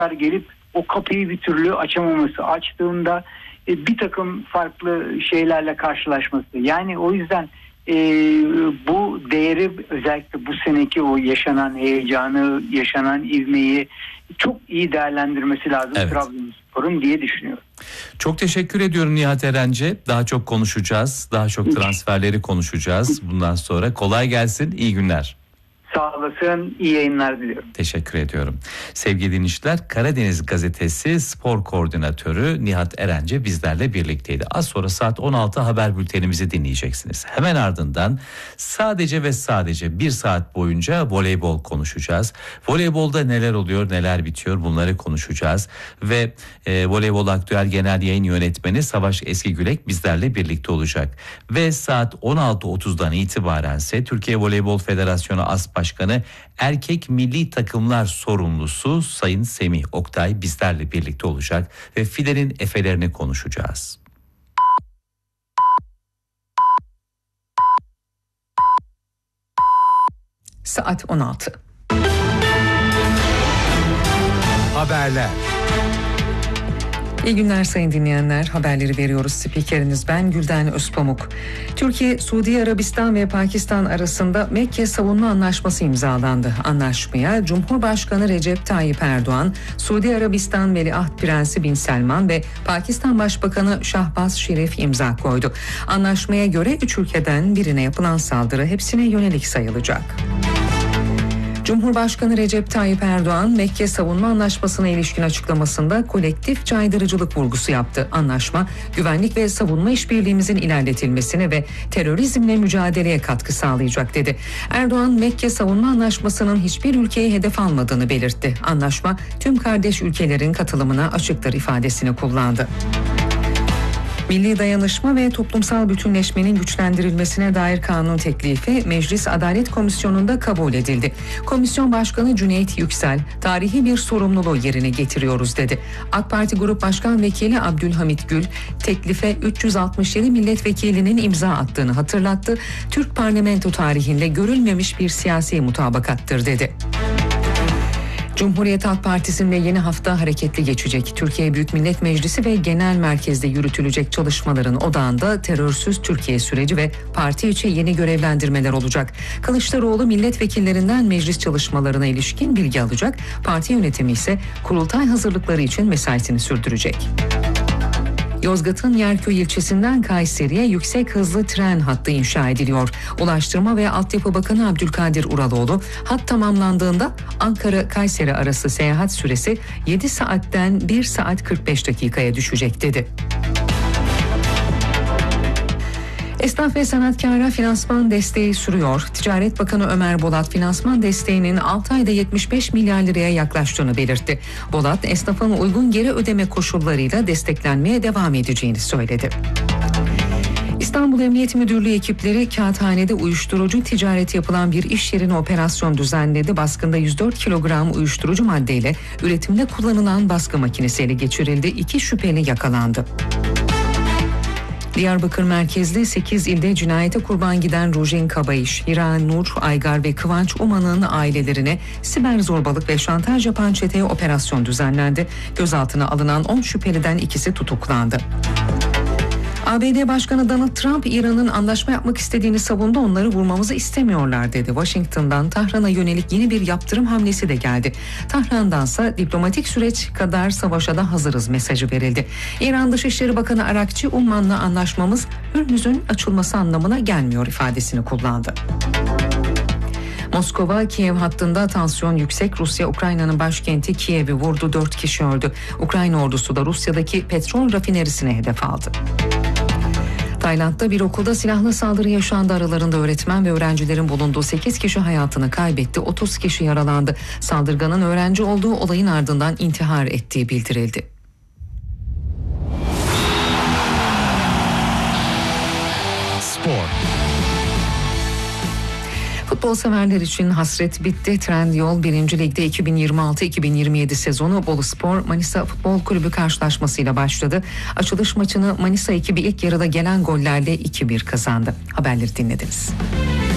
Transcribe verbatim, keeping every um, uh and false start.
gelip o kapıyı bir türlü açamaması, açtığında e, bir takım farklı şeylerle karşılaşması. Yani o yüzden e, bu değeri, özellikle bu seneki o yaşanan heyecanı, yaşanan ivmeyi çok iyi değerlendirmesi lazım, evet, Trabzonspor'un diye düşünüyorum. Çok teşekkür ediyorum Nihat Erenci. Daha çok konuşacağız. Daha çok transferleri konuşacağız bundan sonra. Kolay gelsin. İyi günler. Sağ olasın. İyi yayınlar diliyorum. Teşekkür ediyorum. Sevgili dinleyiciler, Karadeniz Gazetesi spor koordinatörü Nihat Erenci bizlerle birlikteydi. Az sonra saat on altı haber bültenimizi dinleyeceksiniz. Hemen ardından sadece ve sadece bir saat boyunca voleybol konuşacağız. Voleybolda neler oluyor, neler bitiyor, bunları konuşacağız. Ve e, Voleybol Aktüel Genel Yayın Yönetmeni Savaş Eskigülek bizlerle birlikte olacak. Ve saat on altı otuzdan itibaren ise Türkiye Voleybol Federasyonu As Başkanı Erkek Milli Takımlar Sorumlusu Sayın Semih Oktay bizlerle birlikte olacak ve Filenin efelerini konuşacağız. Saat on altı. Haberler. İyi günler sayın dinleyenler. Haberleri veriyoruz. Spikeriniz ben Gülden Özpamuk. Türkiye, Suudi Arabistan ve Pakistan arasında Mekke Savunma Anlaşması imzalandı. Anlaşmaya Cumhurbaşkanı Recep Tayyip Erdoğan, Suudi Arabistan Veliaht Prensi Bin Selman ve Pakistan Başbakanı Şahbaz Şerif imza koydu. Anlaşmaya göre üç ülkeden birine yapılan saldırı hepsine yönelik sayılacak. Cumhurbaşkanı Recep Tayyip Erdoğan, Mekke Savunma Anlaşması'na ilişkin açıklamasında kolektif caydırıcılık vurgusu yaptı. Anlaşma, güvenlik ve savunma işbirliğimizin ilerletilmesine ve terörizmle mücadeleye katkı sağlayacak dedi. Erdoğan, Mekke Savunma Anlaşması'nın hiçbir ülkeye hedef almadığını belirtti. Anlaşma, tüm kardeş ülkelerin katılımına açıktır ifadesini kullandı. Milli dayanışma ve toplumsal bütünleşmenin güçlendirilmesine dair kanun teklifi Meclis Adalet Komisyonu'nda kabul edildi. Komisyon Başkanı Cüneyt Yüksel, tarihi bir sorumluluğu yerine getiriyoruz dedi. AK Parti Grup Başkan Vekili Abdülhamit Gül, teklife üç yüz altmış yedi milletvekilinin imza attığını hatırlattı. Türk parlamento tarihinde görülmemiş bir siyasi mutabakattır dedi. Cumhuriyet Halk Partisi'nde yeni hafta hareketli geçecek. Türkiye Büyük Millet Meclisi ve genel merkezde yürütülecek çalışmaların odağında terörsüz Türkiye süreci ve parti içi yeni görevlendirmeler olacak. Kılıçdaroğlu milletvekillerinden meclis çalışmalarına ilişkin bilgi alacak. Parti yönetimi ise kurultay hazırlıkları için mesaisini sürdürecek. Yozgat'ın Yerköy ilçesinden Kayseri'ye yüksek hızlı tren hattı inşa ediliyor. Ulaştırma ve Altyapı Bakanı Abdülkadir Uraloğlu, hat tamamlandığında Ankara-Kayseri arası seyahat süresi yedi saatten bir saat kırk beş dakikaya düşecek dedi. Esnaf ve sanatkara finansman desteği sürüyor. Ticaret Bakanı Ömer Bolat finansman desteğinin altı ayda yetmiş beş milyar liraya yaklaştığını belirtti. Bolat, esnafın uygun geri ödeme koşullarıyla desteklenmeye devam edeceğini söyledi. İstanbul Emniyet Müdürlüğü ekipleri Kağıthane'de uyuşturucu ticareti yapılan bir iş yerine operasyon düzenledi. Baskında yüz dört kilogram uyuşturucu maddeyle üretimde kullanılan baskı makinesi ele geçirildi. İki şüpheli yakalandı. Diyarbakır merkezli sekiz ilde cinayete kurban giden Rujin Kabayış, Hira Nur, Aygar ve Kıvanç Uman'ın ailelerine siber zorbalık ve şantaj yapan çeteye operasyon düzenlendi. Gözaltına alınan on şüpheliden ikisi tutuklandı. A B D Başkanı Donald Trump, İran'ın anlaşma yapmak istediğini savundu, onları vurmamızı istemiyorlar dedi. Washington'dan Tahran'a yönelik yeni bir yaptırım hamlesi de geldi. Tahran'dansa diplomatik süreç kadar savaşa da hazırız mesajı verildi. İran Dışişleri Bakanı Arakçı, Umman'la anlaşmamız Hürmüz'ün açılması anlamına gelmiyor ifadesini kullandı. Moskova, Kiev hattında tansiyon yüksek. Rusya, Ukrayna'nın başkenti Kiev'i vurdu, dört kişi öldü. Ukrayna ordusu da Rusya'daki petrol rafinerisine hedef aldı. Tayland'da bir okulda silahlı saldırı yaşandı. Aralarında öğretmen ve öğrencilerin bulunduğu sekiz kişi hayatını kaybetti. otuz kişi yaralandı. Saldırganın öğrenci olduğu, olayın ardından intihar ettiği bildirildi. Spor. Futbol severler için hasret bitti. Trendyol birinci Lig'de iki bin yirmi altı iki bin yirmi yedi sezonu Boluspor Manisa Futbol Kulübü karşılaşmasıyla başladı. Açılış maçını Manisa ekibi ilk yarıda gelen gollerle iki bir kazandı. Haberleri dinlediniz.